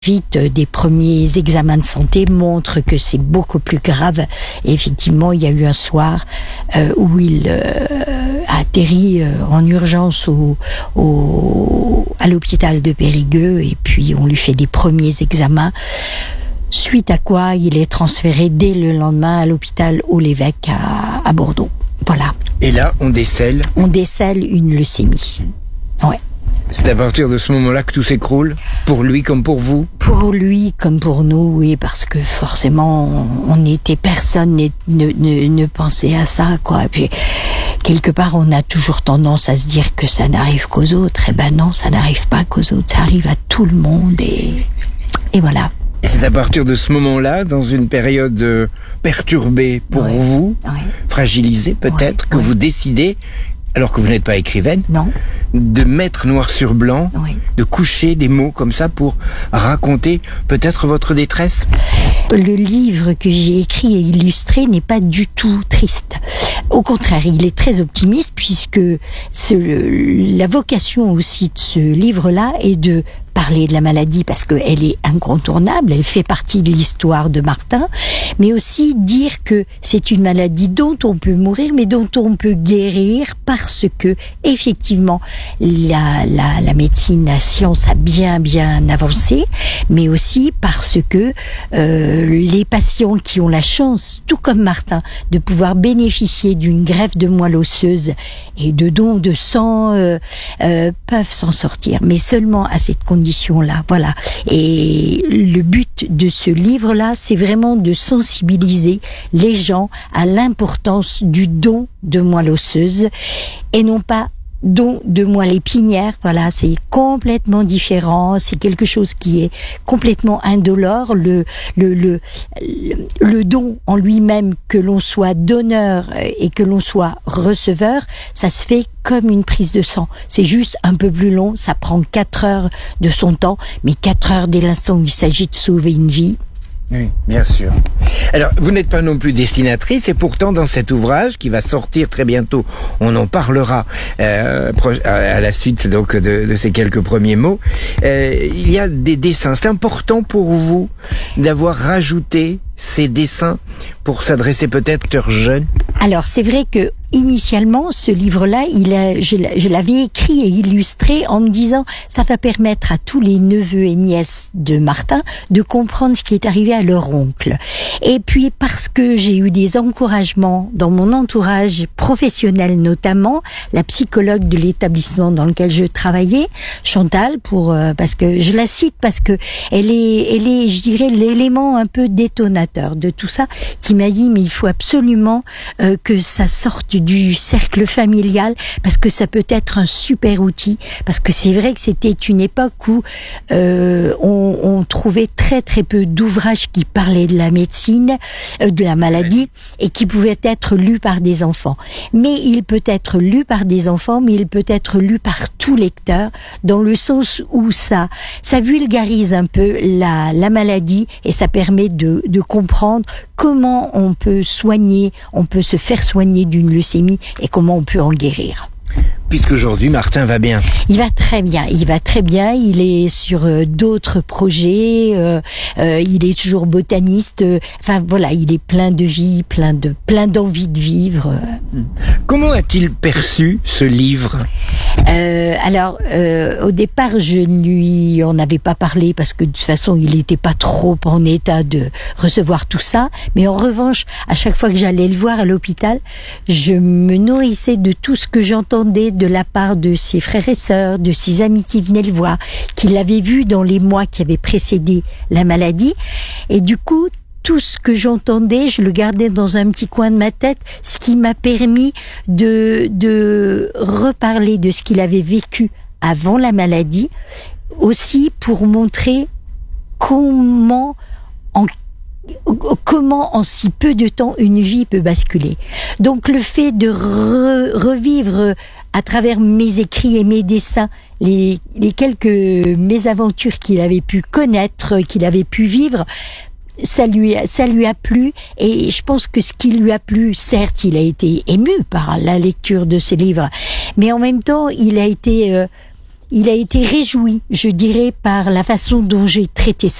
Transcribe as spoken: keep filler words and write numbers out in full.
Vite, des premiers examens de santé montrent que c'est beaucoup plus grave. Et effectivement, il y a eu un soir euh, où il euh, a atterri euh, en urgence au, au, à l'hôpital de Périgueux, et puis on lui fait des premiers examens. Suite à quoi, il est transféré dès le lendemain à l'hôpital Haut-l'Évêque à, à Bordeaux. Voilà. Et là, on décèle On décèle une leucémie. Ouais. C'est à partir de ce moment-là que tout s'écroule, pour lui comme pour vous? Pour lui comme pour nous, oui, parce que forcément, on était personne ne, ne, ne pensait à ça, quoi. Et puis, quelque part, on a toujours tendance à se dire que ça n'arrive qu'aux autres. Eh ben non, ça n'arrive pas qu'aux autres, ça arrive à tout le monde, et, et voilà. Et c'est à partir de ce moment-là, dans une période euh, perturbée pour ouais. vous, ouais. fragilisée peut-être, ouais. que ouais. vous décidez, alors que vous n'êtes pas écrivaine, non. de mettre noir sur blanc, oui. de coucher des mots comme ça pour raconter peut-être votre détresse? Le livre que j'ai écrit et illustré n'est pas du tout triste. Au contraire, il est très optimiste, puisque ce, la vocation aussi de ce livre-là est de parler de la maladie, parce qu'elle est incontournable, elle fait partie de l'histoire de Martin, mais aussi dire que c'est une maladie dont on peut mourir, mais dont on peut guérir, parce que effectivement la, la, la médecine, la science a bien bien avancé, mais aussi parce que euh, les patients qui ont la chance, tout comme Martin, de pouvoir bénéficier d'une greffe de moelle osseuse et de dons de sang euh, euh, peuvent s'en sortir, mais seulement à cette condition là, voilà. Et le but de ce livre-là, c'est vraiment de sensibiliser les gens à l'importance du don de moelle osseuse, et non pas don de moelle épinière. Voilà, c'est complètement différent, c'est quelque chose qui est complètement indolore. Le, le, le, le don en lui-même, que l'on soit donneur et que l'on soit receveur, ça se fait comme une prise de sang. C'est juste un peu plus long, ça prend quatre heures de son temps, mais quatre heures dès l'instant où il s'agit de sauver une vie. Oui, bien sûr. Alors, vous n'êtes pas non plus destinatrice, et pourtant dans cet ouvrage qui va sortir très bientôt, on en parlera euh, à la suite donc de, de ces quelques premiers mots, euh, il y a des dessins. C'est important pour vous d'avoir rajouté ces dessins pour s'adresser peut-être aux jeunes? Alors, c'est vrai que initialement, ce livre-là, il a, je, je l'avais écrit et illustré en me disant, ça va permettre à tous les neveux et nièces de Martin de comprendre ce qui est arrivé à leur oncle. Et puis, parce que j'ai eu des encouragements dans mon entourage professionnel, notamment la psychologue de l'établissement dans lequel je travaillais, Chantal, pour euh, parce que je la cite parce que elle est, elle est, je dirais, l'élément un peu détonateur de tout ça, qui m'a dit, mais il faut absolument euh, que ça sorte du cercle familial, parce que ça peut être un super outil, parce que c'est vrai que c'était une époque où euh, on, on trouvait très très peu d'ouvrages qui parlaient de la médecine, euh, de la maladie, et qui pouvaient être lus par des enfants. Mais il peut être lu par des enfants, mais il peut être lu par tout lecteur, dans le sens où ça, ça vulgarise un peu la, la maladie, et ça permet de, de comprendre comment on peut soigner, on peut se faire soigner d'une leucémie, et comment on peut en guérir. Puisqu'aujourd'hui, Martin va bien. Il va très bien, il va très bien, il est sur euh, d'autres projets, euh, euh, il est toujours botaniste, euh, enfin voilà, il est plein de vie, plein de plein d'envie de vivre. Comment a-t-il perçu ce livre? euh, Alors, euh, au départ, je ne lui en avais pas parlé, parce que de toute façon, il n'était pas trop en état de recevoir tout ça, mais en revanche, à chaque fois que j'allais le voir à l'hôpital, je me nourrissais de tout ce que j'entendais de la part de ses frères et sœurs, de ses amis qui venaient le voir, qui l'avaient vu dans les mois qui avaient précédé la maladie. Et du coup, tout ce que j'entendais, je le gardais dans un petit coin de ma tête, ce qui m'a permis de, de reparler de ce qu'il avait vécu avant la maladie, aussi pour montrer comment en comment en si peu de temps une vie peut basculer. Donc le fait de re, revivre à travers mes écrits et mes dessins les, les quelques mésaventures qu'il avait pu connaître, qu'il avait pu vivre, ça lui, ça lui a plu. Et je pense que ce qui lui a plu, certes, il a été ému par la lecture de ce livre, mais en même temps, il a été... Euh, il a été réjoui, je dirais, par la façon dont j'ai traité ça.